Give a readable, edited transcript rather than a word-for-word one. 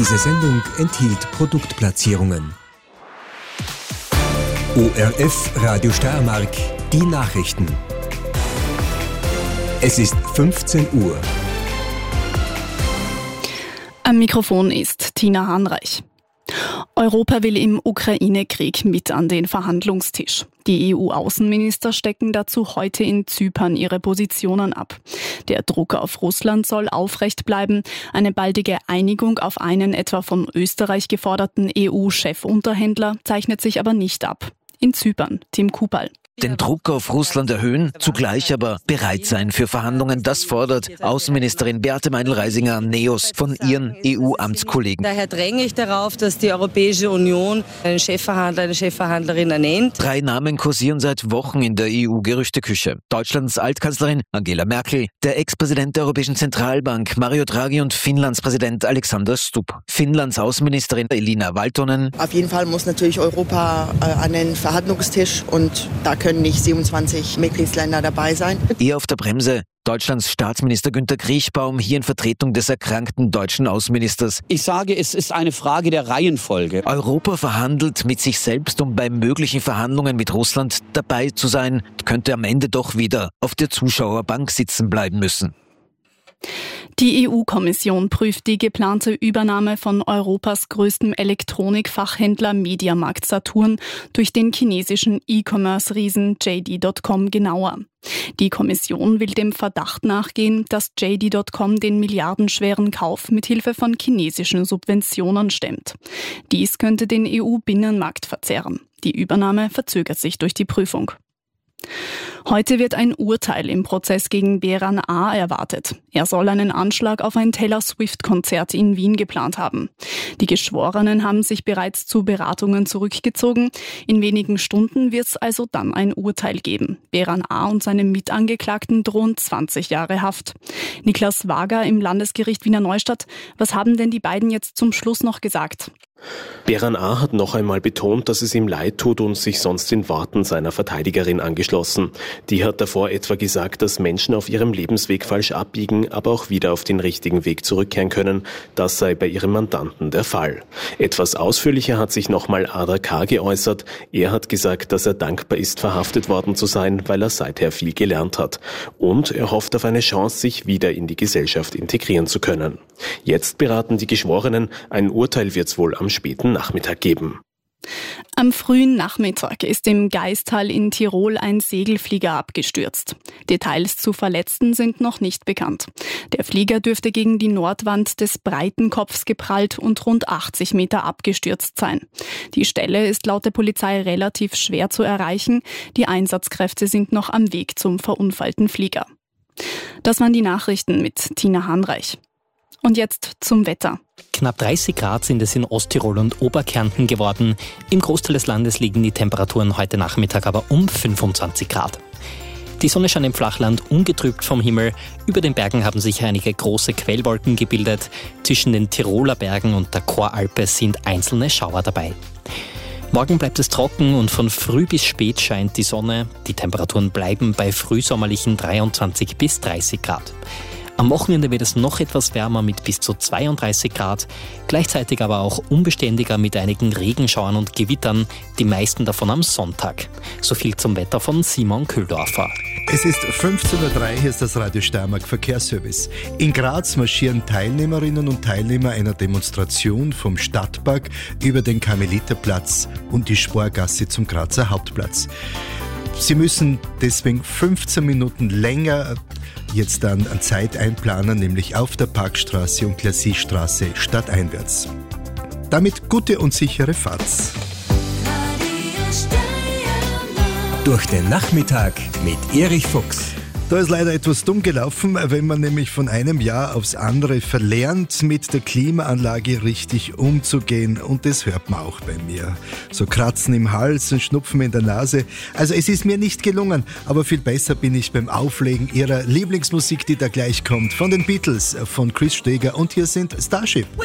Diese Sendung enthielt Produktplatzierungen. ORF Radio Steiermark, die Nachrichten. Es ist 15 Uhr. Am Mikrofon ist Tina Hahnreich. Europa will im Ukraine-Krieg mit an den Verhandlungstisch. Die EU-Außenminister stecken dazu heute in Zypern ihre Positionen ab. Der Druck auf Russland soll aufrecht bleiben. Eine baldige Einigung auf einen etwa von Österreich geforderten EU-Chefunterhändler zeichnet sich aber nicht ab. In Zypern, Tim Kupal. Den Druck auf Russland erhöhen, zugleich aber bereit sein für Verhandlungen, das fordert Außenministerin Beate Meindl-Reisinger Neos von ihren EU-Amtskollegen. Daher dränge ich darauf, dass die Europäische Union einen Chefverhandler, eine Chefverhandlerin ernennt. 3 Namen kursieren seit Wochen in der EU-Gerüchteküche. Deutschlands Altkanzlerin Angela Merkel, der Ex-Präsident der Europäischen Zentralbank Mario Draghi und Finnlands Präsident Alexander Stubb. Finnlands Außenministerin Elina Valtonen. Auf jeden Fall muss natürlich Europa an den Verhandlungstisch und da können nicht 27 Mitgliedsländer dabei sein. Eher auf der Bremse Deutschlands Staatsminister Günter Kriechbaum, hier in Vertretung des erkrankten deutschen Außenministers. Ich sage, es ist eine Frage der Reihenfolge. Europa verhandelt mit sich selbst, um bei möglichen Verhandlungen mit Russland dabei zu sein, könnte am Ende doch wieder auf der Zuschauerbank sitzen bleiben müssen. Die EU-Kommission prüft die geplante Übernahme von Europas größtem Elektronikfachhändler Mediamarkt Saturn durch den chinesischen E-Commerce-Riesen JD.com genauer. Die Kommission will dem Verdacht nachgehen, dass JD.com den milliardenschweren Kauf mit Hilfe von chinesischen Subventionen stemmt. Dies könnte den EU-Binnenmarkt verzerren. Die Übernahme verzögert sich durch die Prüfung. Heute wird ein Urteil im Prozess gegen Beran A. erwartet. Er soll einen Anschlag auf ein Taylor Swift-Konzert in Wien geplant haben. Die Geschworenen haben sich bereits zu Beratungen zurückgezogen. In wenigen Stunden wird es also dann ein Urteil geben. Beran A. und seinem Mitangeklagten drohen 20 Jahre Haft. Niklas Wager im Landesgericht Wiener Neustadt. Was haben denn die beiden jetzt zum Schluss noch gesagt? Beran A. hat noch einmal betont, dass es ihm leid tut und sich sonst den Worten seiner Verteidigerin angeschlossen. Die hat davor etwa gesagt, dass Menschen auf ihrem Lebensweg falsch abbiegen, aber auch wieder auf den richtigen Weg zurückkehren können. Das sei bei ihrem Mandanten der Fall. Etwas ausführlicher hat sich nochmal Ada K. geäußert. Er hat gesagt, dass er dankbar ist, verhaftet worden zu sein, weil er seither viel gelernt hat. Und er hofft auf eine Chance, sich wieder in die Gesellschaft integrieren zu können. Jetzt beraten die Geschworenen. Ein Urteil wird es wohl am späten Nachmittag geben. Am frühen Nachmittag ist im Gaistal in Tirol ein Segelflieger abgestürzt. Details zu Verletzten sind noch nicht bekannt. Der Flieger dürfte gegen die Nordwand des Breitenkopfs geprallt und rund 80 Meter abgestürzt sein. Die Stelle ist laut der Polizei relativ schwer zu erreichen. Die Einsatzkräfte sind noch am Weg zum verunfallten Flieger. Das waren die Nachrichten mit Tina Hahnreich. Und jetzt zum Wetter. Knapp 30 Grad sind es in Osttirol und Oberkärnten geworden. Im Großteil des Landes liegen die Temperaturen heute Nachmittag aber um 25 Grad. Die Sonne scheint im Flachland ungetrübt vom Himmel. Über den Bergen haben sich einige große Quellwolken gebildet. Zwischen den Tiroler Bergen und der Choralpe sind einzelne Schauer dabei. Morgen bleibt es trocken und von früh bis spät scheint die Sonne. Die Temperaturen bleiben bei frühsommerlichen 23 bis 30 Grad. Am Wochenende wird es noch etwas wärmer mit bis zu 32 Grad, gleichzeitig aber auch unbeständiger mit einigen Regenschauern und Gewittern, die meisten davon am Sonntag. So viel zum Wetter von Simon Kühldorfer. Es ist 15.03 Uhr, hier ist das Radio Steiermark Verkehrsservice. In Graz marschieren Teilnehmerinnen und Teilnehmer einer Demonstration vom Stadtpark über den Karmeliterplatz und die Sporgasse zum Grazer Hauptplatz. Sie müssen deswegen 15 Minuten länger jetzt dann an Zeit einplanen, nämlich auf der Parkstraße und Glassiestraße stadteinwärts. Damit gute und sichere Fahrt. Durch den Nachmittag mit Erich Fuchs. Da ist leider etwas dumm gelaufen, wenn man nämlich von einem Jahr aufs andere verlernt, mit der Klimaanlage richtig umzugehen. Und das hört man auch bei mir. So Kratzen im Hals und Schnupfen in der Nase. Also es ist mir nicht gelungen, aber viel besser bin ich beim Auflegen ihrer Lieblingsmusik, die da gleich kommt. Von den Beatles, von Chris Steger, und hier sind Starship.